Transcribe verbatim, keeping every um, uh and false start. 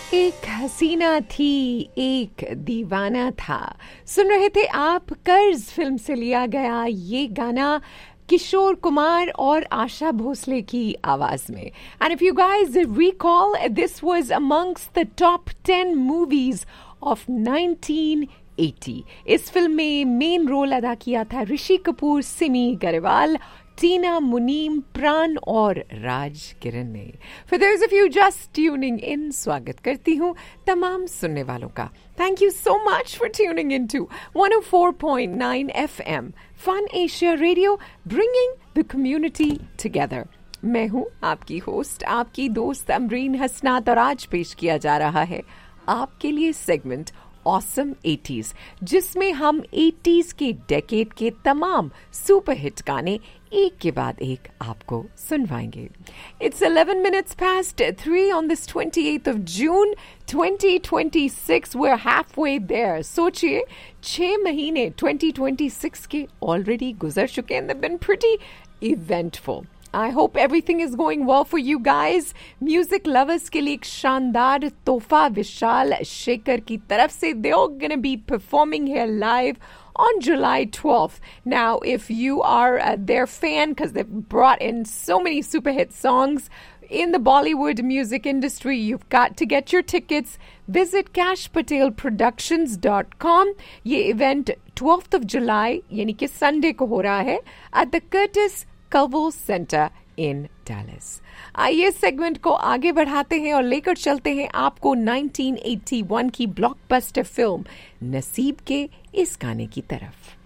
एक हसीना थी, एक दीवाना था। सुन रहे थे आप कर्ज फिल्म से लिया गया ये गाना किशोर कुमार और आशा भोसले की आवाज में. And if you guys recall, this was amongst the top ten movies of nineteen eighty. इस फिल्म में मेन रोल अदा किया था ऋषि कपूर, सिमी गरेवाल, टीना मुनीम, प्राण और राज किरण ने. For those of you just tuning in, स्वागत करती हूँ तमाम सुनने वालों का. Thank you so much for tuning into one oh four point nine F M Fun Asia Radio, bringing the community together. मैं हूँ आपकी होस्ट, आपकी दोस्त अमरीन हसनात, और आज पेश किया जा रहा है आपके लिए सेगमेंट ऑसम एटीज़, जिसमें हम एटीज़ के डेकेड के तमाम सुपरहिट गाने एक के बाद एक आपको सुनवाएंगे. It's eleven minutes past three on this twenty-eighth of June twenty twenty-six. We're halfway there. सोचिए, छह महीने twenty twenty-six के ऑलरेडी गुजर चुके हैं. They've been pretty eventful. I hope everything is going well for you guys. Music lovers के लिए एक शानदार तोहफा विशाल शेखर की तरफ से. They're gonna be performing here live on July twelfth. Now, if you are uh, their fan, because they've brought in so many super hit songs in the Bollywood music industry, you've got to get your tickets. Visit cash patel productions dot com. ये event twelfth of July, यानी कि Sunday को हो रहा है, at the Curtis Culver Center in Dallas. आइए segment को आगे बढ़ाते हैं और लेकर चलते हैं आपको nineteen eighty-one की ब्लॉकबस्टर फिल्म नसीब के इस गाने की तरफ.